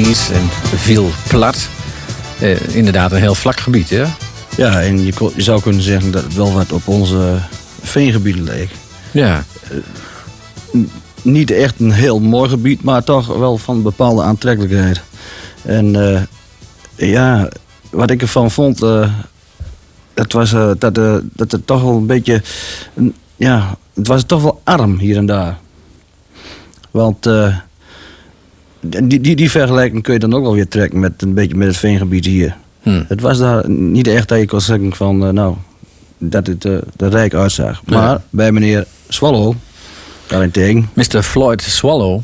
Vietnamese en veel plat. Inderdaad een heel vlak gebied, hè? Ja, en je zou kunnen zeggen dat het wel wat op onze veengebieden leek. Ja. Niet echt een heel mooi gebied, maar toch wel van bepaalde aantrekkelijkheid. En ja, wat ik ervan vond, dat het toch wel een beetje... ja, het was toch wel arm hier en daar. Want die vergelijking kun je dan ook wel weer trekken met een beetje met het veengebied hier. Het was daar niet echt dat je kon zeggen van, dat het er rijk uitzag. Maar bij meneer Swallow, daarentegen... Mr. Floyd Swallow,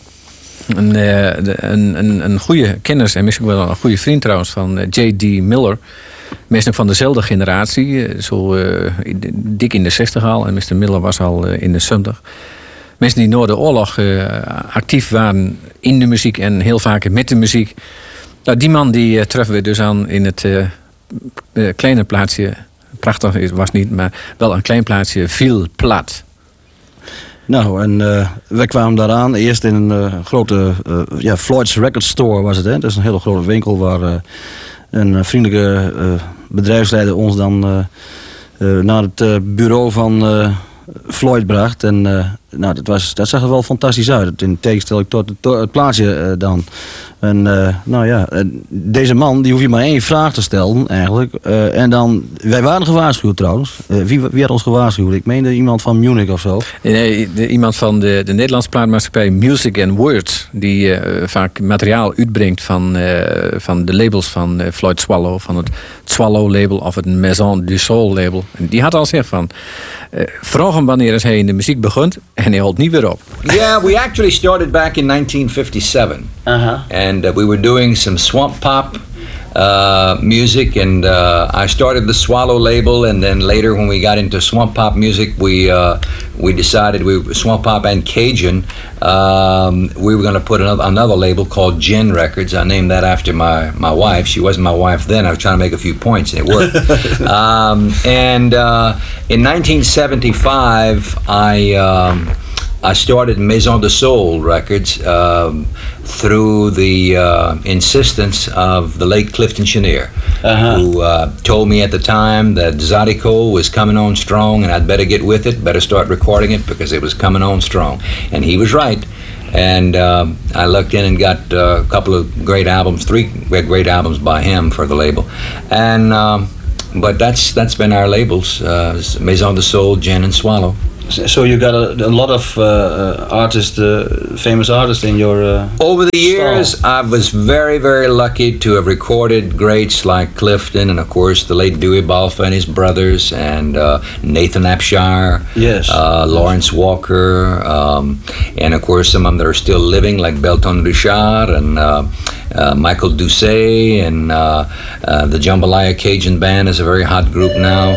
een goede kennis en misschien wel een goede vriend trouwens van J.D. Miller. Meestal van dezelfde generatie, zo dik in de 60 al. En Mr. Miller was al in de 70. Mensen die na de oorlog actief waren in de muziek en heel vaak met de muziek. Nou, die man die treffen we dus aan in het kleine plaatsje. Prachtig was niet, maar wel een klein plaatsje, Viel Plat. Nou, en wij kwamen daaraan. Eerst in een grote Floyd's Record Store was het. Hè? Dat is een hele grote winkel waar een vriendelijke bedrijfsleider ons dan naar het bureau van Floyd bracht. En dat zag er wel fantastisch uit. In tegenstelling tot het plaatsje dan. En deze man, die hoef je maar één vraag te stellen eigenlijk. En dan, wij waren gewaarschuwd trouwens. Wie had ons gewaarschuwd? Ik meende iemand van Munich of zo. Nee, iemand van de Nederlandse plaatmaatschappij Music and Words. Die vaak materiaal uitbrengt van de labels van Floyd Swallow. Van het Swallow label of het Maison du Soul label. En die had al gezegd van... vraag hem wanneer is hij in de muziek begint. En hij houdt niet weer op. Yeah, we actually started back in 1957. And we were doing some swamp pop music, and I started the Swallow label, and then later when we got into swamp pop music, we decided swamp pop and Cajun. We were going to put another label called Gin Records. I named that after my wife. She wasn't my wife then. I was trying to make a few points, and it worked. In 1975, I started Maison de Soul Records through the insistence of the late Clifton Chenier, who told me at the time that Zydeco was coming on strong and I'd better get with it, better start recording it because it was coming on strong. And he was right. And I looked in and got a couple of great albums, 3 great albums by him for the label. And but that's been our labels, Maison de Soul, Gin and Swallow. So you got a lot of artists, famous artists in your over the years, style. I was very, very lucky to have recorded greats like Clifton and, of course, the late Dewey Balfa and his brothers, and Nathan Apshire, yes, Lawrence Walker, and, of course, some of them that are still living, like Belton Richard and Michael Doucet, and the Jambalaya Cajun Band is a very hot group now.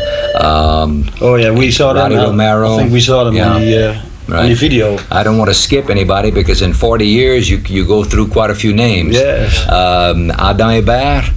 We saw them. Roddy Romero. I think we saw them on the video. I don't want to skip anybody because in 40 years you go through quite a few names. Yes. Adam Hébert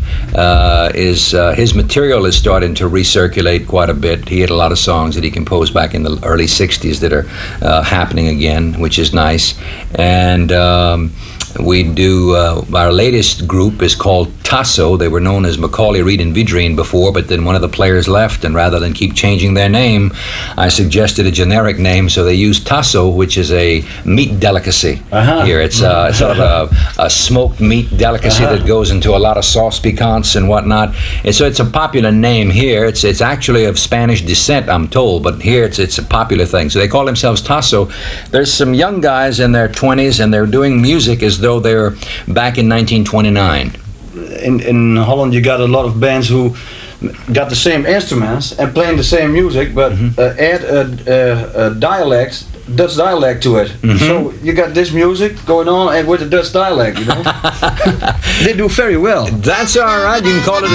his material is starting to recirculate quite a bit. He had a lot of songs that he composed back in the early 60s that are happening again, which is nice. And we do, our latest group is called Tasso. They were known as Macaulay, Reed and Vidrine before, but then one of the players left, and rather than keep changing their name, I suggested a generic name, so they used Tasso, which is a meat delicacy here. It's sort of a smoked meat delicacy that goes into a lot of sauce piquants and whatnot. And so it's a popular name here. It's actually of Spanish descent, I'm told, but here it's a popular thing. So they call themselves Tasso. There's some young guys in their 20s, and they're doing music as though they're back in 1929. In Holland, you got a lot of bands who got the same instruments and playing the same music, but add a dialect, Dutch dialect to it. So you got this music going on and with the Dutch dialect, you know. They do very well. That's all right. You can call it